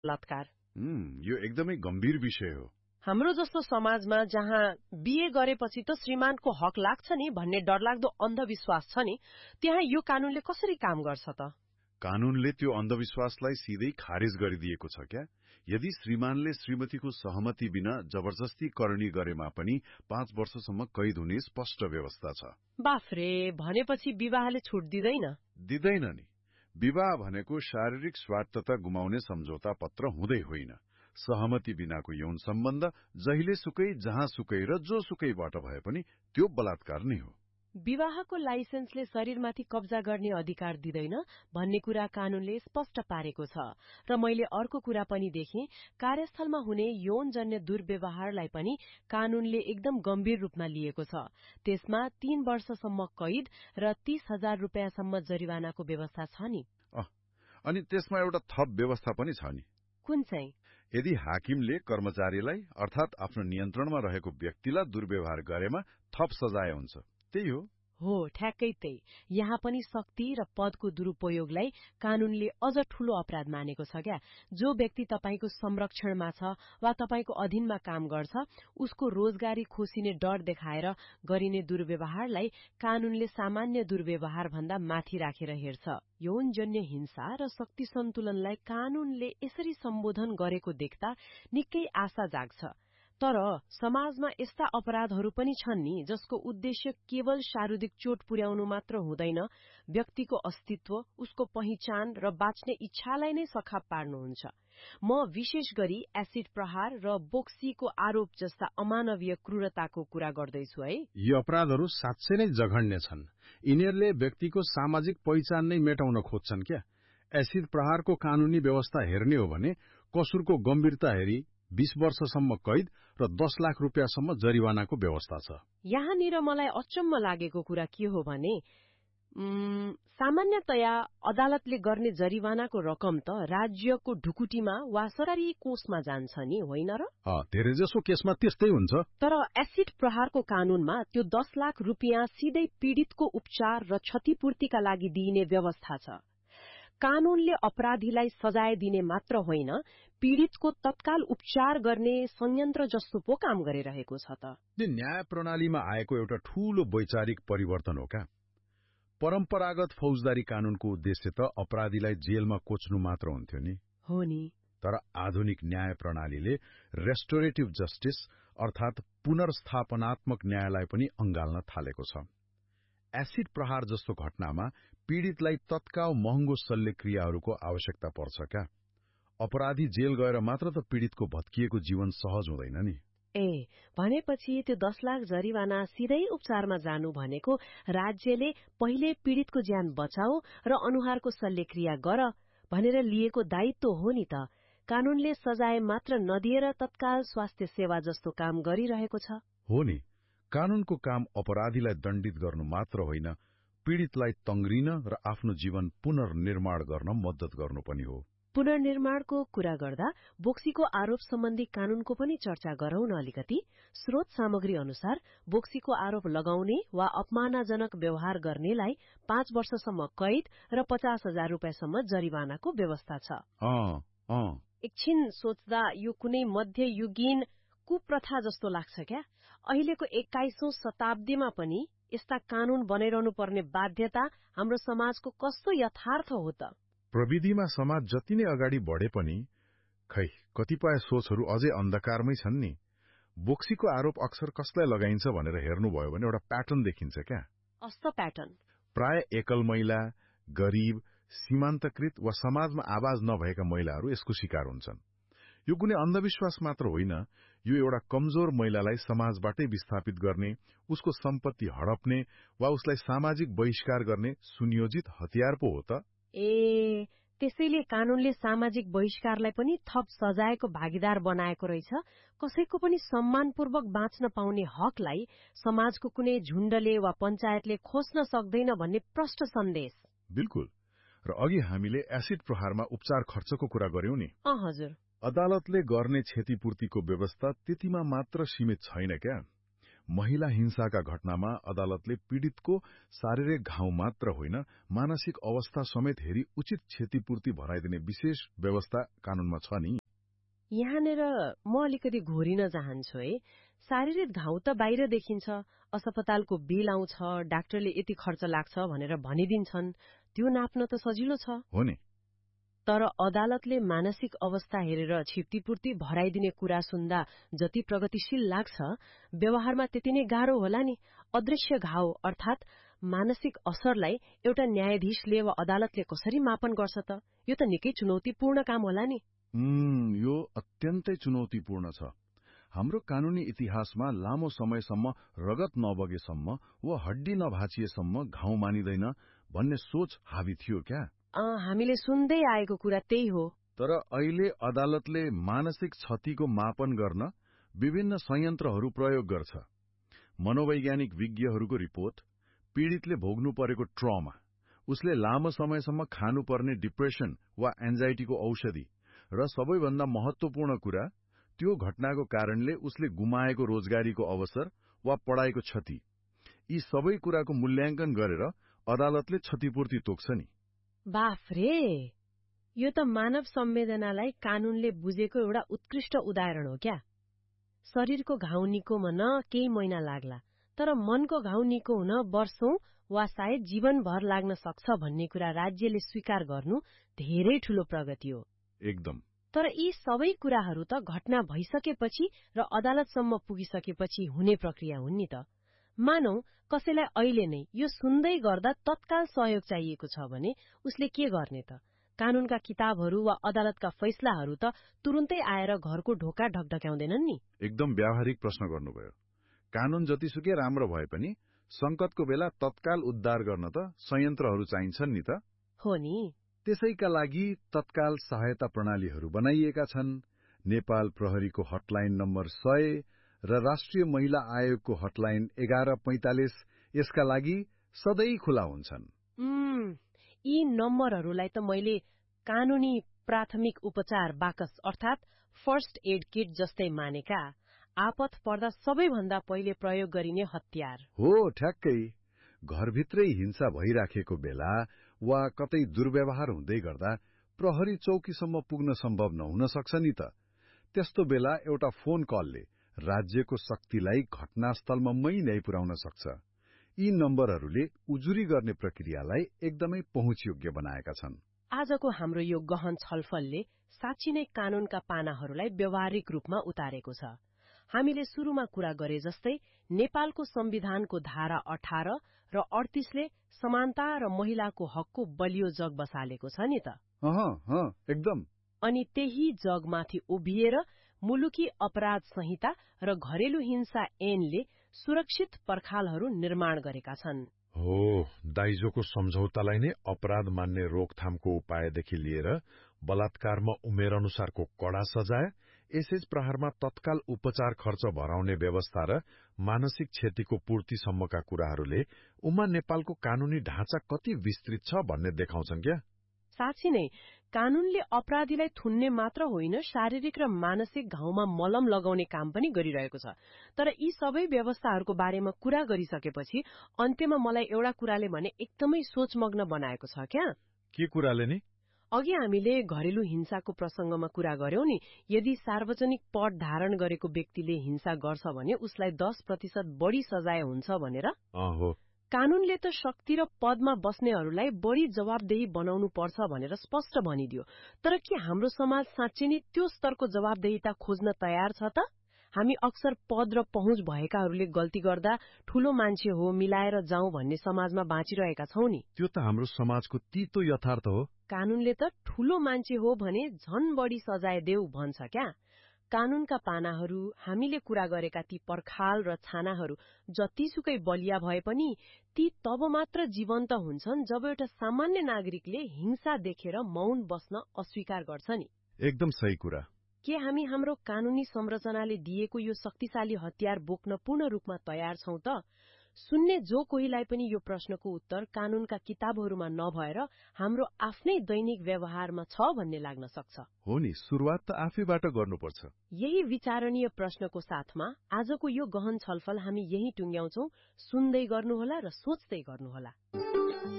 बलात्कार। यो एकदमै गम्भीर विषय हो। हाम्रो जस्तो समाजमा जहाँ बिहे गरेपछि त श्रीमानको हक लाग्छ नि भन्ने डरलाग्दो अन्धविश्वास छ नि, त्यहाँ यो कानूनले कसरी काम गर्छ त? कानूनले त्यो अन्धविश्वासलाई सिधै खारेज गरिदिएको छ क्या। यदि श्रीमानले श्रीमतीको सहमति बिना जबरजस्ती करणी गरेमा पनि 5 वर्षसम्म कैद हुने स्पष्ट व्यवस्था छ। बाफ्रे, भनेपछि विवाहले छुट दिँदैन? दिँदैन नि। विवाह भनेको शारीरिक स्वार्थता गुमाउने सम्झौता पत्र हुँदै होइन। सहमति बिनाको यौन सम्बन्ध जहिलेसुकै जहाँसुकै र जोसुकैबाट भए पनि त्यो बलात्कार नै हो। विवाहको लाइसेन्सले शरीरमाथि कब्जा गर्ने अधिकार दिँदैन भन्ने कुरा कानूनले स्पष्ट पारेको छ। र मैले अर्को कुरा पनि देखेँ, कार्यस्थलमा हुने यौनजन्य दुर्व्यवहारलाई पनि कानूनले एकदम गम्भीर रूपमा लिएको छ। त्यसमा 3 वर्षसम्म कैद र 30,000 रुपियाँसम्म जरिवानाको व्यवस्था छ नि। अनि त्यसमा एउटा थप व्यवस्था पनि छ नि। कुन चाहिँ? यदि हाकिमले कर्मचारीलाई अर्थात आफ्नो नियन्त्रणमा रहेको व्यक्तिलाई दुर्व्यवहार गरेमा थप सजाय हुन्छ। त्यही हो ठ्याक्कै त्यही। यहाँ पनि शक्ति र पदको दुरूपयोगलाई कानूनले अझ ठूलो अपराध मानेको छ क्या। जो व्यक्ति तपाईको संरक्षणमा छ वा तपाईको अधीनमा काम गर्छ, उसको रोजगारी खोसिने डर देखाएर गरिने दुर्व्यवहारलाई कानूनले सामान्य दुर्व्यवहार भन्दा माथि राखेर हेर्छ। यौनजन्य हिंसा र शक्ति सन्तुलनलाई कानूनले यसरी सम्बोधन गरेको देख्दा निकै आशा जाग्छ। तर समाजमा यस्ता अपराधहरू पनि छन् नि जसको उद्देश्य केवल शारीरिक चोट पुर्याउनु मात्र हुँदैन, व्यक्तिको अस्तित्व, उसको पहिचान र बाँच्ने इच्छालाई नै सखाप पार्नुहुन्छ। म विशेष गरी एसिड प्रहार र बोक्सीको आरोप जस्ता अमानवीय क्रूरताको कुरा गर्दैछु है। यी अपराधहरू साँच्चै नै जघन्य छन्। यिनीहरूले व्यक्तिको सामाजिक पहिचान नै मेटाउन खोज्छन् क्या। एसिड प्रहारको कानूनी व्यवस्था हेर्ने हो भने कसुरको गम्भीरता हेरी 20 वर्षसम्म कैद र 10 लाख रुपियाँसम्म जरिवानाको व्यवस्था छ। यहाँनिर मलाई अचम्म लागेको कुरा के हो भने सामान्यतया अदालतले गर्ने जरिवानाको रकम त राज्यको ढुकुटीमा वा सरकारी कोषमा जान्छ नि, होइन र? धेरै जसो केसमा त्यस्तै हुन्छ। तर एसिड प्रहारको कानूनमा त्यो 10 लाख रुपियाँ सिधै पीडितको उपचार र क्षतिपूर्तिका लागि दिइने व्यवस्था छ। कानूनले अपराधीलाई सजाय दिने मात्र होइन, पीडितको तत्काल उपचार गर्ने संयन्त्र जस्तो पो काम गरिरहेको छ त। न्याय प्रणालीमा आएको एउटा ठूलो वैचारिक परिवर्तन हो क्या। परम्परागत फौजदारी कानूनको उद्देश्य त अपराधीलाई जेलमा कोच्नु मात्र हुन्थ्यो नि। हो नि। तर आधुनिक न्याय प्रणालीले रेस्टोरेटिभ जस्टिस अर्थात पुनर्स्थापनात्मक न्यायलाई पनि अंगाल्न थालेको छ। एसिड प्रहार जस्तो घटनामा पीडितलाई तत्काल महँगो शल्यक्रियाहरूको आवश्यकता पर्छ क्या। अपराधी जेल गएर मात्र त पीडितको भत्किएको जीवन सहज हुँदैन नि। भनेपछि त्यो 10 लाख जरिवाना सिधै उपचारमा जानु भनेको राज्यले पहिले पीडितको ज्यान बचाऊ र अनुहारको शल्यक्रिया गर भनेर लिएको दायित्व हो नि त। कानूनले सजाय मात्र नदिएर तत्काल स्वास्थ्य सेवा जस्तो काम गरिरहेको छ। हो नि। कानूनको काम अपराधीलाई दण्डित गर्नु मात्र होइन, पीडितलाई तंग्रिन र आफ्नो जीवन पुनर्निर्माण गर्न मद्दत गर्नु पनि हो। पुनर्निर्माणको कुरा गर्दा बोक्सीको आरोप सम्बन्धी कानूनको पनि चर्चा गरौं न अलिकति। स्रोत सामग्री अनुसार बोक्सीको आरोप लगाउने वा अपमानजनक व्यवहार गर्नेलाई 5 वर्षसम्म कैद र 50,000 रुपियाँसम्म जरिवानाको व्यवस्था छ। एकछिन सोच्दा यो कुनै मध्ययुगीन कुप्रथा जस्तो लाग्छ क्या। अहिलेको 21औं शताब्दीमा पनि यस्ता कानून बनाइरहनु पर्ने बाध्यता हाम्रो समाजको कस्तो यथार्थ हो त। प्रविधिमा समाज जति नै अगाडि बढे पनि खै कतिपय सोचहरू अझै अन्धकारमै छन् नि। बोक्सीको आरोप अक्सर कसलाई लगाइन्छ भनेर हेर्नुभयो भने एउटा प्याटर्न देखिन्छ क्या। अस्त प्याटर्न। प्राय एकल महिला, गरीब, सीमान्तकृत वा समाजमा आवाज नभएका महिलाहरू यसको शिकार हुन्छन्। यो कुनै अन्धविश्वास मात्र होइन, यो एउटा कमजोर महिलालाई समाजबाटै विस्थापित गर्ने, उसको सम्पत्ति हडप्ने वा उसलाई सामाजिक बहिष्कार गर्ने सुनियोजित हतियार पो हो त। त्यसैले कानूनले सामाजिक बहिष्कारलाई पनि थप सजायको भागीदार बनाएको रहेछ। कसैको पनि सम्मानपूर्वक बाँच्न पाउने हकलाई समाजको कुनै झुण्डले वा पञ्चायतले खोज्न सक्दैन भन्ने प्रष्ट सन्देश। बिल्कुल। र अघि हामीले एसिड प्रहारमा उपचार खर्चको कुरा गर्यौं नि। हजुर। अदालतले गर्ने क्षतिपूर्तिको व्यवस्था त्यतिमा मात्र सीमित छैन क्या। महिला हिंसाका घटनामा अदालतले पीड़ितको शारीरिक घाउ मात्र होइन, मानसिक अवस्था समेत हेरी उचित क्षतिपूर्ति भराइदिने विशेष व्यवस्था कानूनमा छ नि। यहाँनिर म अलिकति घोरिन चाहन्छु है। शारीरिक घाउ त बाहिर देखिन्छ, अस्पतालको बिल आउँछ, डाक्टरले यति खर्च लाग्छ भनेर भनिदिन्छन्, त्यो नाप्न त सजिलो छ हो नि। तर अदालतले मानसिक अवस्था हेरेर क्षतिपूर्ति भराइदिने कुरा सुन्दा जति प्रगतिशील लाग्छ, व्यवहारमा त्यति नै गाह्रो होला नि। अदृश्य घाउ अर्थात् मानसिक असरलाई एउटा न्यायाधीशले वा अदालतले कसरी मापन गर्छ त? यो त निकै चुनौतीपूर्ण काम होला नि। यो अत्यन्तै चुनौतीपूर्ण छ। हाम्रो कानूनी इतिहासमा लामो समयसम्म रगत नबगेसम्म वा हड्डी नभाँचिएसम्म घाउ मानिदैन भन्ने सोच हावी थियो क्या। हामीले सुन्दै आएको कुरा त्यही हो। तर अहिले अदालतले मानसिक क्षतिको मापन गर्न विभिन्न संयन्त्रहरू प्रयोग गर्छ। मनोवैज्ञानिक विज्ञहरूको रिपोर्ट, पीड़ितले भोग्नु परेको ट्रमा, उसले लामो समयसम्म खानुपर्ने डिप्रेसन वा एन्जाइटीको औषधि र सबैभन्दा महत्वपूर्ण कुरा, त्यो घटनाको कारणले उसले गुमाएको रोजगारीको अवसर वा पढाइको क्षति, यी सबै कुराको मूल्याङ्कन गरेर अदालतले क्षतिपूर्ति तोक्छ नि। बाफरे, यो त मानव संवेदनालाई कानूनले बुझेको एउटा उत्कृष्ट उदाहरण हो क्या। शरीरको घाउ निको हुन केही महिना लाग्ला, तर मनको घाउ निको हुन वर्षौं वा सायद जीवनभर लाग्न सक्छ भन्ने कुरा राज्यले स्वीकार गर्नु धेरै ठूलो प्रगति हो। एकदम। तर यी सबै कुराहरू त घटना भइसकेपछि र अदालतसम्म पुगिसकेपछि हुने प्रक्रिया हुन् नि त। मानौ कसैलाई अहिले नै यो सुन्दै गर्दा तत्काल सहयोग चाहिएको छ भने उसले के गर्ने त? कानूनका किताबहरू वा अदालतका फैसलाहरू त तुरुन्तै आएर घरको ढोका ढकढक्याउँदैनन् नि। एकदम व्यावहारिक प्रश्न गर्नुभयो। कानून जतिसुकै राम्रो भए पनि संकटको बेला तत्काल उद्धार गर्न त संयन्त्रहरू चाहिन्छन् नि त। हो नि। त्यसैका लागि तत्काल सहायता प्रणालीहरू बनाइएका छन्। नेपाल प्रहरीको हटलाइन नम्बर 100 र राष्ट्रिय महिला आयोगको हटलाइन 1145 यसका लागि सधैँ खुला हुन्छन्। यी नम्बरहरूलाई त मैले कानूनी प्राथमिक उपचार बाकस अर्थात् फर्स्ट एड किट जस्तै मानेका। आपत पर्दा सबैभन्दा पहिले प्रयोग गरिने हतियार हो। ठ्याक्कै घरभित्रै हिंसा भइराखेको बेला वा कतै दुर्व्यवहार हुँदै गर्दा प्रहरी चौकीसम्म पुग्न सम्भव नहुन सक्छ नि त। त्यस्तो बेला एउटा फोन कलले राज्यको शक्तिलाई घटनास्थलमा मै पुर्याउन सक्छ। यी नम्बरहरूले उजुरी गर्ने प्रक्रियालाई एकदमै पहुँचयोग्य बनाएका छन्। आजको हाम्रो यो गहन छलफलले साँच्चै नै कानूनका पानाहरूलाई व्यावहारिक रूपमा उतारेको छ। हामीले सुरुमा कुरा गरे जस्तै नेपालको संविधानको धारा 18 र 38ले समानता र महिलाको हकको बलियो जग बसालेको छ नि त। एकदम। अनि त्यही जगमाथि उभिएर मुलुकी अपराध संहिता र घरेलु हिंसा ऐनले सुरक्षित पर्खालहरू निर्माण गरेका छन्। हो, दाइजोको सम्झौतालाई नै अपराध मान्ने रोकथामको उपायदेखि लिएर बलात्कारमा उमेर अनुसारको कडा सजाय, एसएच प्रहारमा तत्काल उपचार खर्च भराउने व्यवस्था र मानसिक क्षतिको पूर्तिसम्मका कुराहरूले उमा नेपालको कानूनी ढाँचा कति विस्तृत छ भन्ने देखाउँछन् क्या। साँच्चै नै कानूनले अपराधीलाई थुन्ने मात्र होइन, शारीरिक र मानसिक घाउमा मलम लगाउने काम पनि गरिरहेको छ। तर यी सबै व्यवस्थाहरूको बारेमा कुरा गरिसकेपछि अन्त्यमा मलाई एउटा कुराले भने एकदमै सोचमग्न बनाएको छ क्या। के कुराले नि? अघि हामीले घरेलु हिंसाको प्रसंगमा कुरा गर्यौं नि, यदि सार्वजनिक पद धारण गरेको व्यक्तिले हिंसा गर्छ भने उसलाई 10% बढी सजाय हुन्छ भनेर। हो। कानूनले त शक्ति र पदमा बस्नेहरूलाई बढी जवाबदेही बनाउनु पर्छ भनेर स्पष्ट भनिदियो। तर के हाम्रो समाज साँच्चै नै त्यो स्तरको जवाबदेहिता खोज्न तयार छ त? हामी अक्सर पद र पहुँच भएकाहरूले गल्ती गर्दा ठूलो मान्छे हो मिलाएर जाउँ भन्ने समाजमा बाँचिरहेका छौं नि। त्यो त हाम्रो समाजको तीतो यथार्थ हो। कानूनले त ठूलो मान्छे हो भने झन बढी सजाय देऊ भन्छ क्या। कानूनका पानाहरू, हामीले कुरा गरेका ती पर्खाल र छानाहरू जतिसुकै बलिया भए पनि ती तब मात्र जीवन्त हुन्छन् जब एउटा सामान्य नागरिकले हिंसा देखेर मौन बस्न अस्वीकार गर्छ नि। एकदम सही कुरा। के हामी हाम्रो कानूनी संरचनाले दिएको यो शक्तिशाली हतियार बोक्न पूर्ण रूपमा तयार छौं त? सुन्ने जो कोहीलाई पनि यो प्रश्नको उत्तर कानूनका किताबहरूमा नभएर हाम्रो आफ्नै दैनिक व्यवहारमा छ भन्ने लाग्न सक्छ। हो नि, सुरुवात त आफैबाट गर्नुपर्छ। यही विचारणीय प्रश्नको साथमा आजको यो गहन छलफल हामी यही टुङ्ग्याउँछौं। सुन्दै गर्नुहोला र सोच्दै गर्नुहोला।